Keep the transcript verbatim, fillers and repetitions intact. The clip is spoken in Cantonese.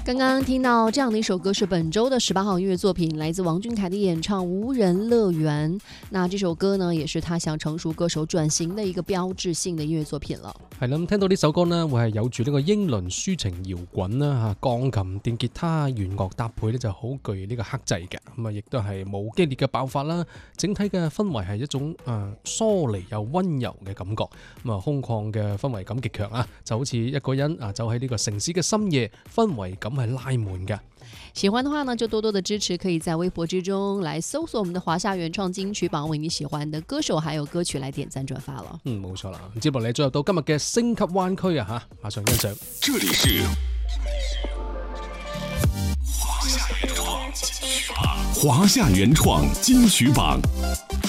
刚刚听到这样的一首歌是本周的十八号音樂作品，來自王俊凱的演唱《無人樂園》。那這首歌呢，也是他向成熟歌手轉型的一個標誌性的音樂作品了。 係啦，咁聽到呢首歌呢，會係有住呢個英倫抒情搖滾啦嚇，鋼琴、電吉他、弦樂搭配呢就好具呢個克制嘅，咁啊亦都係冇激烈嘅爆發啦。整體嘅氛圍係一種誒、呃、疏離又溫柔嘅感覺，咁啊空曠嘅氛圍感極強啊，就好似一個人啊走喺呢個城市嘅深夜，氛圍感係拉滿嘅。 喜歡的話呢，就多多的支持，可以在微博之中來搜索我們的華夏原創金曲榜，為你喜歡的歌手還有歌曲來點讚轉發了。 嗯，冇錯啦。接落嚟進入到今日嘅星級灣區啊嚇，馬上欣賞。 這裡是華夏原創金曲榜。